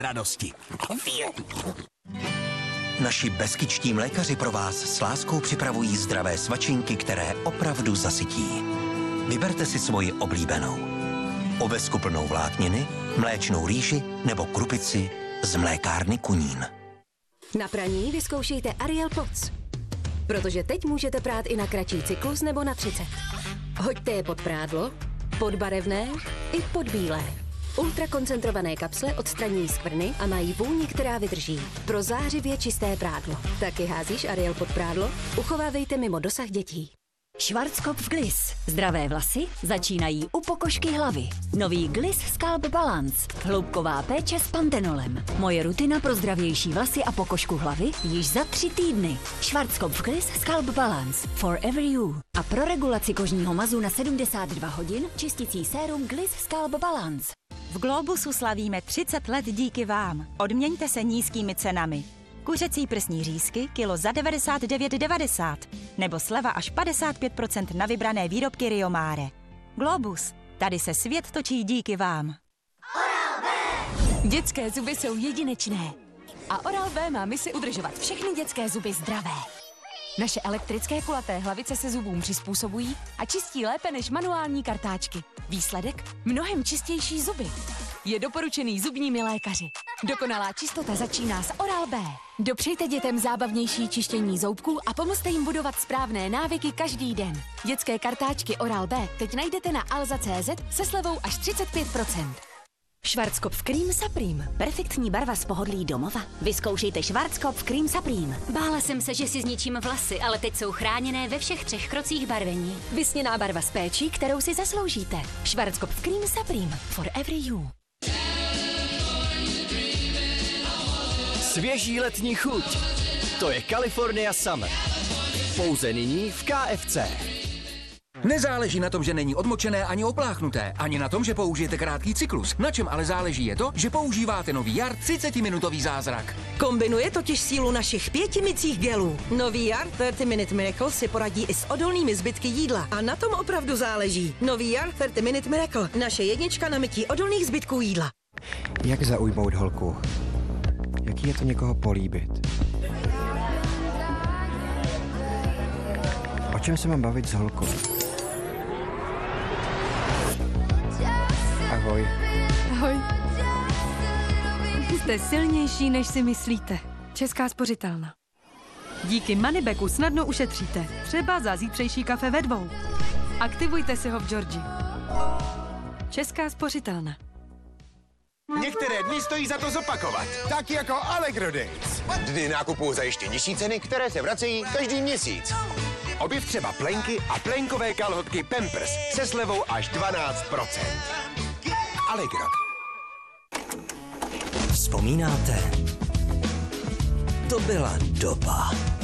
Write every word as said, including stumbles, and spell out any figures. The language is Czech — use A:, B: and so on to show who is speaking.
A: radosti.
B: Naši beskičtí mlékaři pro vás s láskou připravují zdravé svačinky, které opravdu zasytí. Vyberte si svoji oblíbenou. Ovesku plnou vlákniny, mléčnou rýži nebo krupici z mlékárny Kunín.
C: Na praní vyzkoušejte Ariel Pods. Protože teď můžete prát i na kratší cyklus nebo na třicet. Hoďte je pod prádlo, pod barevné i pod bílé. Ultrakoncentrované kapsle odstraňují skvrny a mají vůni, která vydrží. Pro zářivě čisté prádlo. Taky házíš Ariel pod prádlo? Uchovávejte mimo dosah dětí.
D: Schwarzkopf Gliss. Zdravé vlasy začínají u pokožky hlavy. Nový Gliss Scalp Balance. Hloubková péče s pantenolem. Moje rutina pro zdravější vlasy a pokožku hlavy již za tři týdny. Schwarzkopf Gliss Scalp Balance. Forever you. A pro regulaci kožního mazu na sedmdesát dva hodin čisticí sérum Gliss Scalp Balance.
E: V Globusu slavíme třicet let díky vám. Odměňte se nízkými cenami. Kuřecí prsní řízky kilo za devadesát devět devadesát nebo sleva až padesát pět procent na vybrané výrobky Rio Mare. Globus, tady se svět točí díky vám.
F: Oral-B! Dětské zuby jsou jedinečné. A Oral-B má misi udržovat všechny dětské zuby zdravé. Naše elektrické kulaté hlavice se zubům přizpůsobují a čistí lépe než manuální kartáčky. Výsledek? Mnohem čistější zuby. Je doporučený zubními lékaři. Dokonalá čistota začíná s Oral-B. Dopřejte dětem zábavnější čištění zoubků a pomozte jim budovat správné návyky každý den. Dětské kartáčky Oral-B teď najdete na alza tečka cé zet se slevou až třicet pět procent.
C: Schwarzkopf Cream Supreme.
D: Perfektní barva z pohodlí domova. Vyzkoušejte Schwarzkopf Cream Supreme.
C: Bála jsem se, že si zničím vlasy, ale teď jsou chráněné ve všech třech krocích barvení. Vysněná barva s péčí, kterou si zasloužíte. Schwarzkopf Cream Supreme. Forever you.
A: Svěží letní chuť. To je California Summer. Pouze nyní v K F C.
G: Nezáleží na tom, že není odmočené ani opláchnuté, ani na tom, že použijete krátký cyklus. Na čem ale záleží je to, že používáte nový Jar třicetiminutový zázrak.
H: Kombinuje totiž sílu našich pěti mycích gelů. Nový Jar třicet Minute Miracle si poradí i s odolnými zbytky jídla. A na tom opravdu záleží. Nový Jar třicet Minute Miracle. Naše jednička na mytí odolných zbytků jídla.
I: Jak zaujmout holku? Jaký je to někoho políbit? O čem se mám bavit s holkou? Ahoj.
J: Ahoj. Jste silnější, než si myslíte. Česká spořitelna. Díky Moneybacku snadno ušetříte. Třeba za zítřejší kafe ve dvou. Aktivujte si ho v Georgii. Česká spořitelna.
K: Některé dny stojí za to zopakovat, tak jako Allegro Days. Dny nákupu za ještě nižší ceny, které se vracejí každý měsíc. Objev třeba plenky a plenkové kalhotky Pampers se slevou až dvanáct procent. Allegro.
B: Vzpomínáte? To byla doba.